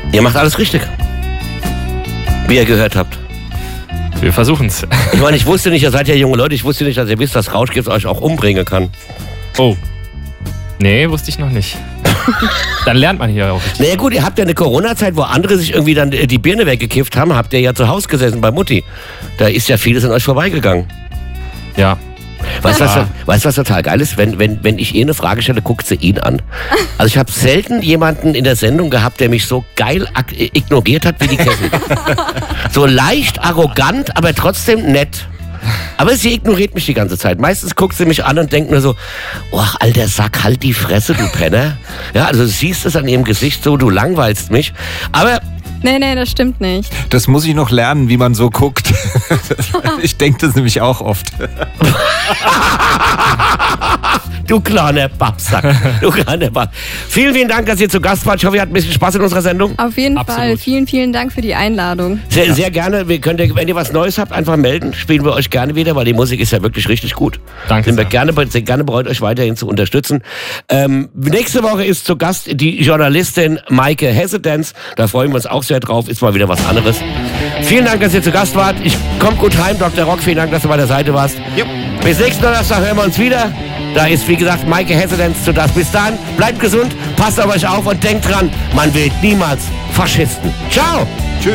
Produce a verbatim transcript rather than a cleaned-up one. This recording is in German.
Ihr macht alles richtig. Wie ihr gehört habt. Wir versuchen's. Ich meine, ich wusste nicht, ihr seid ja junge Leute, ich wusste nicht, dass ihr wisst, dass Rauschgift euch auch umbringen kann. Oh. Nee, wusste ich noch nicht. Dann lernt man hier auch richtig. Naja gut, ihr habt ja eine Corona-Zeit, wo andere sich irgendwie dann die Birne weggekifft haben, habt ihr ja zu Hause gesessen bei Mutti. Da ist ja vieles an euch vorbeigegangen. Ja. Weißt du, was, weißt, was total geil ist? Wenn, wenn, wenn ich ihr eine Frage stelle, guckt sie ihn an. Also ich habe selten jemanden in der Sendung gehabt, der mich so geil ignoriert hat wie die Kessel. So leicht arrogant, aber trotzdem nett. Aber sie ignoriert mich die ganze Zeit. Meistens guckt sie mich an und denkt nur so, oh, alter Sack, halt die Fresse, du Penner. Ja, also du siehst es an ihrem Gesicht so, du langweilst mich. Aber... Nee, nee, das stimmt nicht. Das muss ich noch lernen, wie man so guckt. Ich denke das nämlich auch oft. Du kleiner Babsack. Du kleiner Babsack. Vielen, vielen Dank, dass ihr zu Gast wart. Ich hoffe, ihr hattet ein bisschen Spaß in unserer Sendung. Auf jeden Absolut. Fall. Vielen, vielen Dank für die Einladung. Sehr, sehr gerne. Wir könnt ihr, wenn ihr was Neues habt, einfach melden. Spielen wir euch gerne wieder, weil die Musik ist ja wirklich richtig gut. Danke Sind wir sehr. gerne, sind gerne bereit, euch weiterhin zu unterstützen. Ähm, nächste Woche ist zu Gast die Journalistin Maike Hessedens. Da freuen wir uns auch sehr drauf. Ist mal wieder was anderes. Vielen Dank, dass ihr zu Gast wart. Ich kommt gut heim, Doktor Rock. Vielen Dank, dass du bei der Seite warst. Jo. Bis nächsten Donnerstag hören wir uns wieder. Da ist, wie gesagt, Maike Hessedens zu das. Bis dann, bleibt gesund, passt auf euch auf und denkt dran, man wählt niemals Faschisten. Ciao! Tschüss.